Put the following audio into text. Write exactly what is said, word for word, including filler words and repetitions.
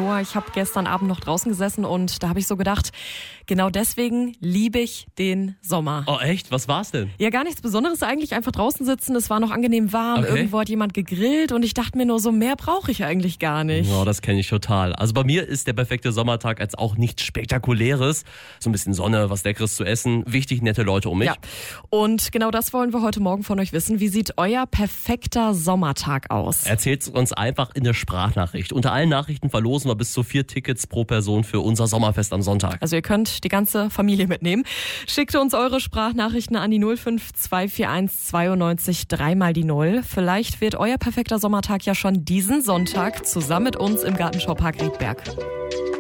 Noah, ich habe gestern Abend noch draußen gesessen und da habe ich so gedacht, genau deswegen liebe ich den Sommer. Oh echt? Was war's denn? Ja, gar nichts Besonderes eigentlich, einfach draußen sitzen, es war noch angenehm warm, Okay. Irgendwo hat jemand gegrillt und ich dachte mir nur so, mehr brauche ich eigentlich gar nicht. Ja, das kenne ich total. Also bei mir ist der perfekte Sommertag jetzt auch nichts Spektakuläres. So ein bisschen Sonne, was Leckeres zu essen, wichtig, nette Leute um mich. Ja, und genau das wollen wir heute Morgen von euch wissen. Wie sieht euer perfekter Sommertag aus? Erzählt uns einfach in der Sprachnachricht. Unter allen Nachrichten verlosen wir bis zu vier Tickets pro Person für unser Sommerfest am Sonntag. Also ihr könnt die ganze Familie mitnehmen. Schickt uns eure Sprachnachrichten an die null fünf zwei vier eins zweiundneunzig dreimal die Null. Vielleicht wird euer perfekter Sommertag ja schon diesen Sonntag zusammen mit uns im Gartenschaupark Riedberg.